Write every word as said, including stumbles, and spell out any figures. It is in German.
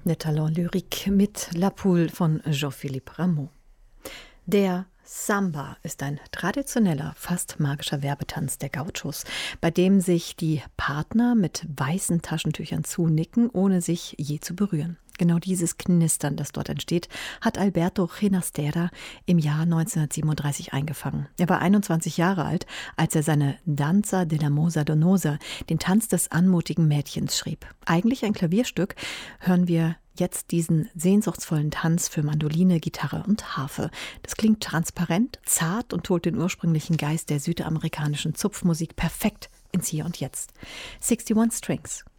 Le Talent Lyrique mit La Poule von Jean-Philippe Rameau. Der Samba ist ein traditioneller, fast magischer Werbetanz der Gauchos, bei dem sich die Partner mit weißen Taschentüchern zunicken, ohne sich je zu berühren. Genau dieses Knistern, das dort entsteht, hat Alberto Ginastera im Jahr neunzehnhundertsiebenunddreißig eingefangen. Er war einundzwanzig Jahre alt, als er seine Danza de la Mosa Donosa, den Tanz des anmutigen Mädchens, schrieb. Eigentlich ein Klavierstück, hören wir jetzt diesen sehnsuchtsvollen Tanz für Mandoline, Gitarre und Harfe. Das klingt transparent, zart und holt den ursprünglichen Geist der südamerikanischen Zupfmusik perfekt ins Hier und Jetzt. einundsechzig Strings.